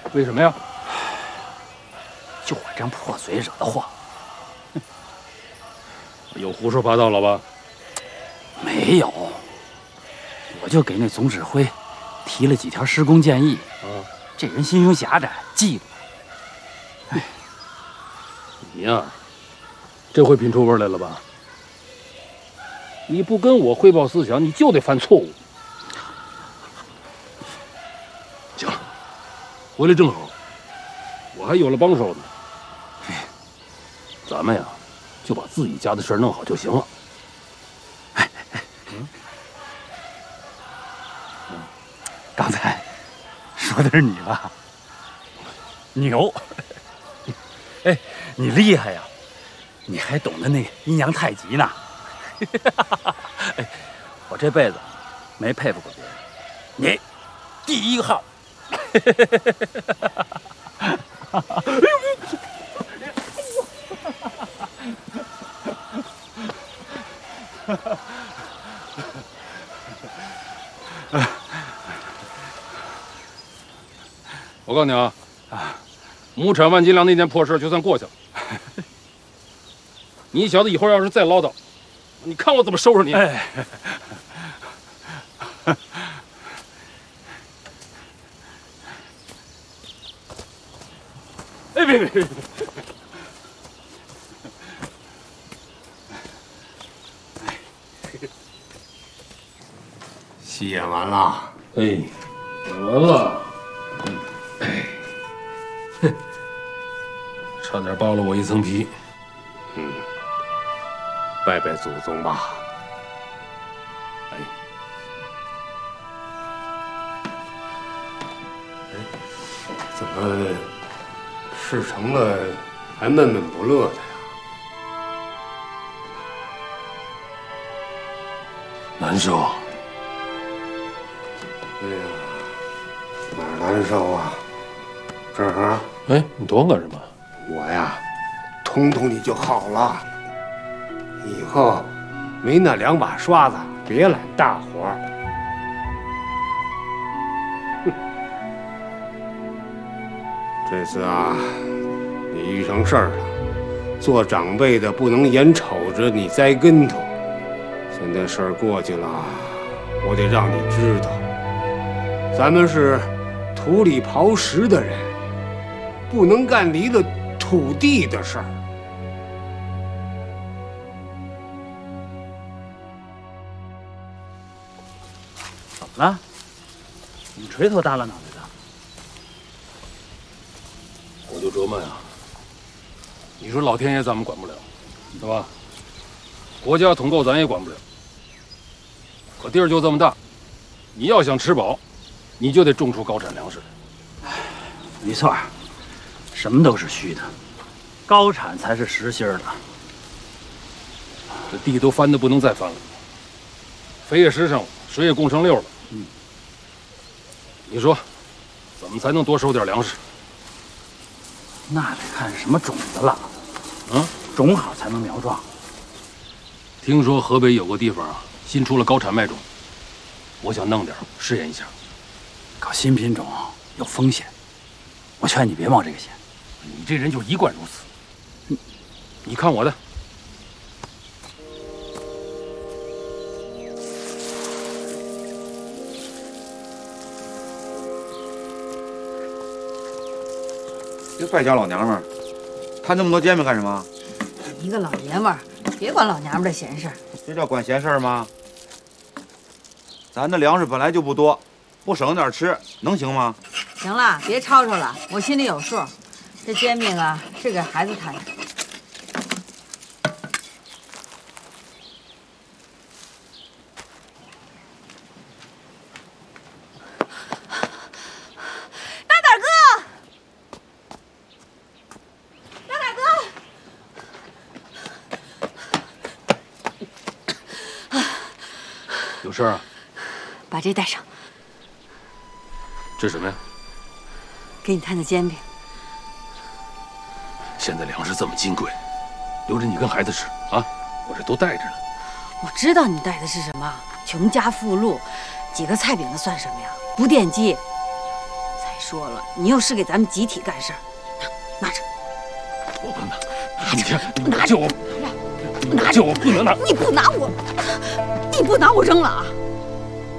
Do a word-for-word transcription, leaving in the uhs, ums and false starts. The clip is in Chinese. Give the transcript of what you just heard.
为什么呀？ 就我这张破嘴惹的祸。 又胡说八道了吧？ 没有，我就给那总指挥提了几条施工建议。啊，这人心胸狭窄，记住。哎， 你呀，这回品出味来了吧？你不跟我汇报思想，你就得犯错误。行，回来正好，我还有了帮手呢。咱们呀，就把自己家的事儿弄好就行了。 哎哎，嗯，刚才说的是你吧？牛！哎，你厉害呀！你还懂得那阴阳太极呢。哎，我这辈子没佩服过别人，你第一个号。 我告诉你啊，亩产万斤粮那件破事就算过去了。你小子以后要是再唠叨，你看我怎么收拾你！ 哎，哎，别别别！ 戏演完了。 哎，演完了。哎，哼，差点剥了我一层皮。 嗯，拜拜祖宗吧。 哎， 哎，怎么事成了还闷闷不乐的呀？ 难受。 哎呀，哪儿难受啊？这儿。 哎，你躲我干什么？ 我呀，捅捅你就好了。以后没那两把刷子，别揽大活儿。哼，这次啊，你遇上事儿了，做长辈的不能眼瞅着你栽跟头。现在事儿过去了，我得让你知道，咱们是土里刨食的人，不能干离了土地的事儿。 怎么了？你垂头耷拉脑袋的？ 我就琢磨呀，你说老天爷咱们管不了，是吧？国家统购咱也管不了，可地儿就这么大，你要想吃饱，你就得种出高产粮食来。 没错，什么都是虚的，高产才是实心的。 这地都翻得不能再翻了，肥也实上了，水也供成溜了。嗯，你说，怎么才能多收点粮食？ 那得看什么种子了。 嗯， 种好才能苗壮。 听说河北有个地方啊，新出了高产麦种，我想弄点试验一下。 搞新品种有风险，我劝你别冒这个险。 你这人就一贯如此。你，你看我的。 这败家老娘们儿，摊那么多煎饼干什么？ 一个老爷们儿，别管老娘们儿的闲事儿。 这叫管闲事儿吗？咱的粮食本来就不多，不省点吃能行吗？ 行了，别吵吵了，我心里有数。这煎饼啊，是给孩子摊的。 有事啊？ 把这带上。 这什么呀？ 给你摊的煎饼。 现在粮食这么金贵，留着你跟孩子吃啊！我这都带着呢。 我知道你带的是什么，穷家富路，几个菜饼子算什么呀？不惦记。再说了，你又是给咱们集体干事儿，拿拿着。 我不能拿，你听，拿着我，拿着我不能拿， 你不拿我，你不拿我扔了啊！